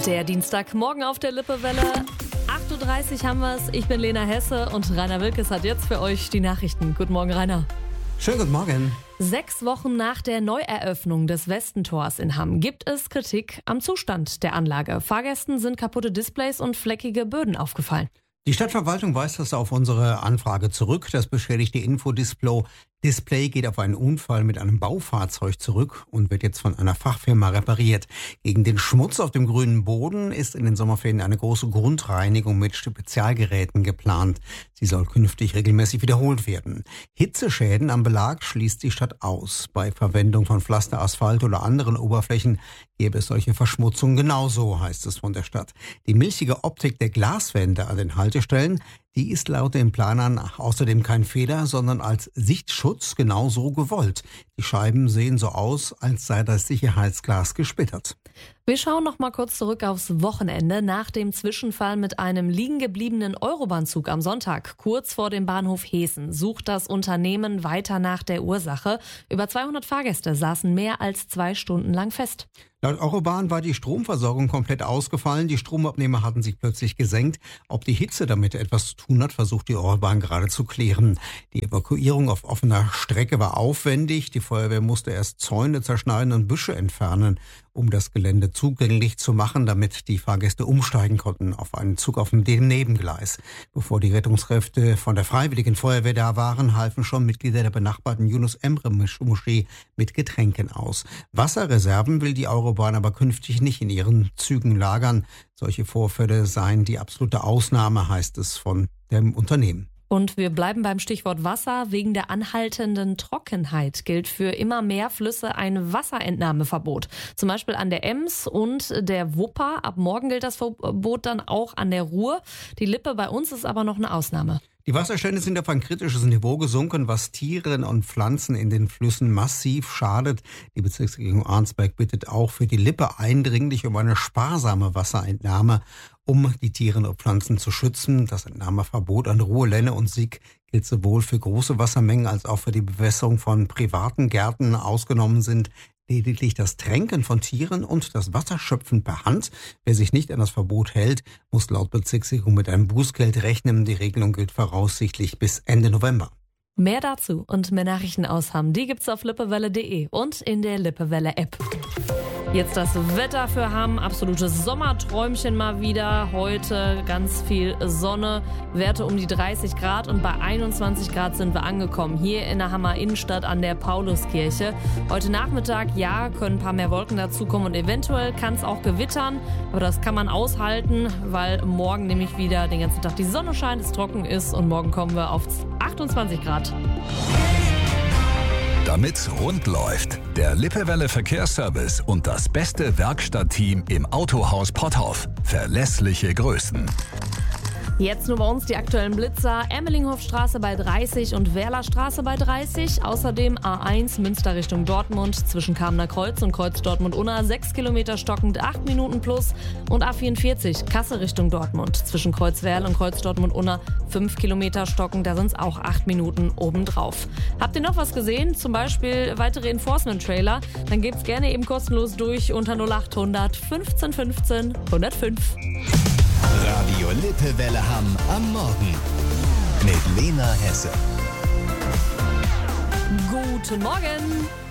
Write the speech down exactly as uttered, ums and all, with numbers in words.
Der Dienstagmorgen auf der Lippewelle. acht Uhr dreißig haben wir es. Ich bin Lena Hesse und Rainer Wilkes hat jetzt für euch die Nachrichten. Guten Morgen, Rainer. Schönen guten Morgen. Sechs Wochen nach der Neueröffnung des Westentors in Hamm gibt es Kritik am Zustand der Anlage. Fahrgästen sind kaputte Displays und fleckige Böden aufgefallen. Die Stadtverwaltung weist das auf unsere Anfrage zurück. Das beschädigte Infodisplay Display geht auf einen Unfall mit einem Baufahrzeug zurück und wird jetzt von einer Fachfirma repariert. Gegen den Schmutz auf dem grünen Boden ist in den Sommerferien eine große Grundreinigung mit Spezialgeräten geplant. Sie soll künftig regelmäßig wiederholt werden. Hitzeschäden am Belag schließt die Stadt aus. Bei Verwendung von Pflaster, Asphalt oder anderen Oberflächen gäbe es solche Verschmutzungen genauso, heißt es von der Stadt. Die milchige Optik der Glaswände an den Haltestellen, die ist laut den Planern außerdem kein Fehler, sondern als Sichtschutz genauso gewollt. Die Scheiben sehen so aus, als sei das Sicherheitsglas gesplittert. Wir schauen noch mal kurz zurück aufs Wochenende. Nach dem Zwischenfall mit einem liegen gebliebenen Eurobahnzug am Sonntag, kurz vor dem Bahnhof Heßen, sucht das Unternehmen weiter nach der Ursache. Über zweihundert Fahrgäste saßen mehr als zwei Stunden lang fest. Laut Eurobahn war die Stromversorgung komplett ausgefallen. Die Stromabnehmer hatten sich plötzlich gesenkt. Ob die Hitze damit etwas zu tun hat, versucht die Eurobahn gerade zu klären. Die Evakuierung auf offener Strecke war aufwendig. Die Feuerwehr musste erst Zäune zerschneiden und Büsche entfernen, um das Gelände zugänglich zu machen, damit die Fahrgäste umsteigen konnten auf einen Zug auf dem Nebengleis. Bevor die Rettungskräfte von der Freiwilligen Feuerwehr da waren, halfen schon Mitglieder der benachbarten Yunus-Emre-Moschee mit Getränken aus. Wasserreserven will die Eurobahn aber künftig nicht in ihren Zügen lagern. Solche Vorfälle seien die absolute Ausnahme, heißt es von dem Unternehmen. Und wir bleiben beim Stichwort Wasser. Wegen der anhaltenden Trockenheit gilt für immer mehr Flüsse ein Wasserentnahmeverbot. Zum Beispiel an der Ems und der Wupper. Ab morgen gilt das Verbot dann auch an der Ruhr. Die Lippe bei uns ist aber noch eine Ausnahme. Die Wasserstände sind auf ein kritisches Niveau gesunken, was Tieren und Pflanzen in den Flüssen massiv schadet. Die Bezirksregierung Arnsberg bittet auch für die Lippe eindringlich um eine sparsame Wasserentnahme, um die Tiere und Pflanzen zu schützen. Das Entnahmeverbot an Ruhr, Lenne und Sieg gilt sowohl für große Wassermengen als auch für die Bewässerung von privaten Gärten. Ausgenommen sind lediglich das Tränken von Tieren und das Wasserschöpfen per Hand. Wer sich nicht an das Verbot hält, muss laut Bezirksregierung mit einem Bußgeld rechnen. Die Regelung gilt voraussichtlich bis Ende November. Mehr dazu und mehr Nachrichten aus Hamm, die gibt's auf lippewelle punkt de und in der Lippewelle-App. Jetzt das Wetter für Hamm, absolutes Sommerträumchen mal wieder. Heute ganz viel Sonne, Werte um die dreißig Grad und bei einundzwanzig Grad sind wir angekommen. Hier in der Hammer Innenstadt an der Pauluskirche. Heute Nachmittag, ja, können ein paar mehr Wolken dazukommen und eventuell kann es auch gewittern. Aber das kann man aushalten, weil morgen nämlich wieder den ganzen Tag die Sonne scheint, es trocken ist und morgen kommen wir auf achtundzwanzig Grad. Damit's rund läuft, der Lippewelle Verkehrsservice und das beste Werkstattteam im Autohaus Potthoff. Verlässliche Größen. Jetzt nur bei uns die aktuellen Blitzer. Ermelinghofstraße bei dreißig und Werlerstraße bei dreißig. Außerdem A eins Münster Richtung Dortmund zwischen Kamener Kreuz und Kreuz Dortmund-Unna sechs Kilometer stockend, acht Minuten plus. Und A vierundvierzig Kassel Richtung Dortmund zwischen Kreuz Werl und Kreuz Dortmund-Unna fünf Kilometer stockend, da sind es auch acht Minuten obendrauf. Habt ihr noch was gesehen? Zum Beispiel weitere Enforcement-Trailer? Dann gebt's gerne eben kostenlos durch unter null achthundert fünfzehn fünfzehn hundertfünf. Radio Lippewelle Hamm am Morgen mit Lena Hesse. Guten Morgen!